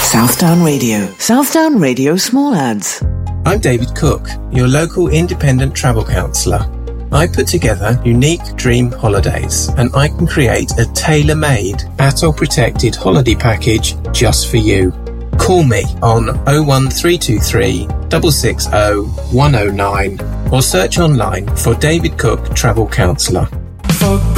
Southdown Radio. Southdown Radio Small Ads. I'm David Cook, your local independent travel counsellor. I put together unique dream holidays, and I can create a tailor-made, ATOL-protected holiday package just for you. Call me on 01323 660 109 or search online for David Cook Travel Counsellor. For